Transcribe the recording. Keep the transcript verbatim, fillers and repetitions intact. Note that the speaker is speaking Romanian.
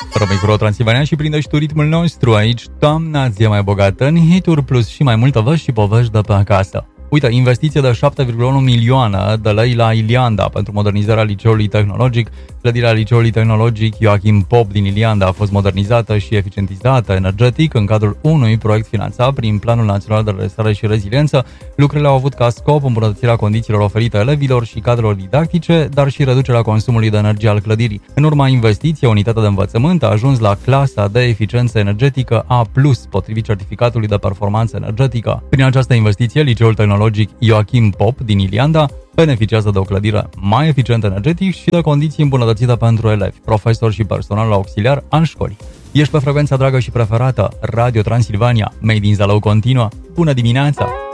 Romicro Transilvania și prindești tu ritmul nostru aici. Toamna ți-e mai bogată în hituri plus și mai multă văști și povești de pe acasă. Uite, investiție de șapte virgulă unu milioane de lei la Ilianda pentru modernizarea liceului tehnologic. Clădirea liceului tehnologic Joachim Pop din Ilianda a fost modernizată și eficientizată energetic în cadrul unui proiect finanțat prin Planul Național de Redresare și Reziliență. Lucrurile au avut ca scop îmbunătățirea condițiilor oferite elevilor și cadrelor didactice, dar și reducerea consumului de energie al clădirii. În urma investiției, unitatea de învățământ a ajuns la clasa de eficiență energetică A plus, potrivit certificatului de performanță energetică. Prin această investiție, liceul tehnologic Joachim Pop din Ilianda beneficiază de o clădire mai eficientă energetic și de condiții îmbunătățite pentru elevi, profesori și personal auxiliar în școli. Ești pe frecvența dragă și preferată Radio Transilvania, Made in Zalău continuă. Bună dimineața!